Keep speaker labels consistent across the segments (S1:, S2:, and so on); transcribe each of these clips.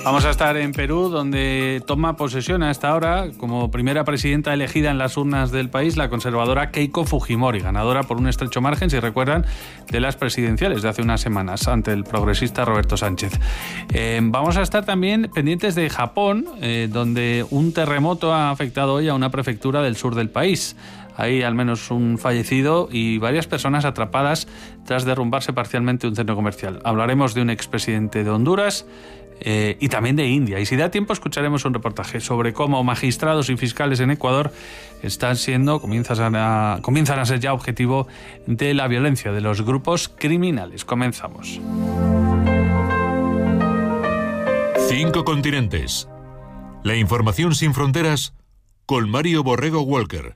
S1: Vamos a estar en Perú, donde toma posesión a esta hora como primera presidenta elegida en las urnas del país la conservadora Keiko Fujimori, ganadora por un estrecho margen, si recuerdan, de las presidenciales de hace unas semanas ante el progresista Roberto Sánchez. Vamos a estar también pendientes de Japón, donde un terremoto ha afectado hoy a una prefectura del sur del país. Hay al menos un fallecido y varias personas atrapadas tras derrumbarse parcialmente un centro comercial. Hablaremos de un expresidente de Honduras y también de India. Y si da tiempo escucharemos un reportaje sobre cómo magistrados y fiscales en Ecuador comienzan a ser ya objetivo de la violencia de los grupos criminales. Comenzamos.
S2: 5 continentes. La información sin fronteras con Mario Borrego Walker.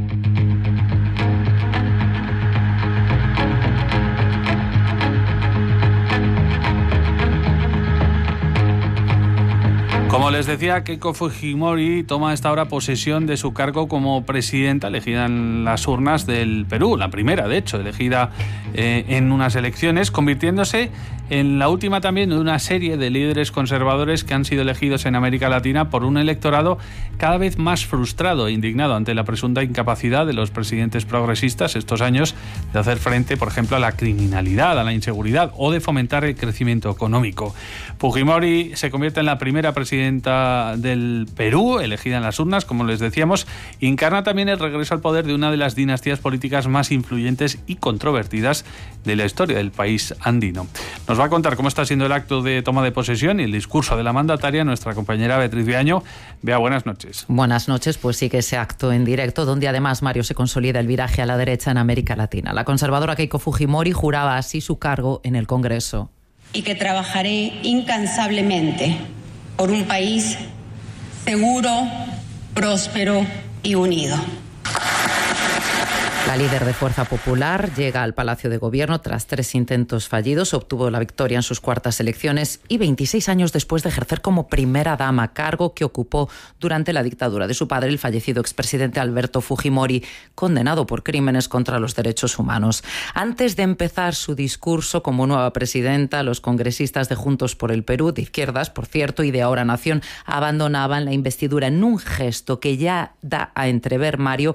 S1: Como les decía, Keiko Fujimori toma a esta hora posesión de su cargo como presidenta elegida en las urnas del Perú, la primera, de hecho, elegida en unas elecciones, convirtiéndose en la última también de una serie de líderes conservadores que han sido elegidos en América Latina por un electorado cada vez más frustrado e indignado ante la presunta incapacidad de los presidentes progresistas estos años de hacer frente, por ejemplo, a la criminalidad, a la inseguridad o de fomentar el crecimiento económico. Fujimori se convierte en la primera presidenta del Perú, elegida en las urnas, como les decíamos, y encarna también el regreso al poder de una de las dinastías políticas más influyentes y controvertidas de la historia del país andino. Nos va a contar cómo está siendo el acto de toma de posesión y el discurso de la mandataria nuestra compañera Beatriz Viaño. Bea, buenas noches.
S3: Buenas noches, pues sigue ese acto en directo, donde además, Mario, se consolida el viraje a la derecha en América Latina. La conservadora Keiko Fujimori juraba así su cargo en el Congreso.
S4: Y que trabajaré incansablemente por un país seguro, próspero y unido.
S3: La líder de Fuerza Popular llega al Palacio de Gobierno tras 3 intentos fallidos, obtuvo la victoria en sus cuartas elecciones y 26 años después de ejercer como primera dama, cargo que ocupó durante la dictadura de su padre, el fallecido expresidente Alberto Fujimori, condenado por crímenes contra los derechos humanos. Antes de empezar su discurso como nueva presidenta, los congresistas de Juntos por el Perú, de izquierdas, por cierto, y de Ahora Nación, abandonaban la investidura en un gesto que ya da a entrever, Mario,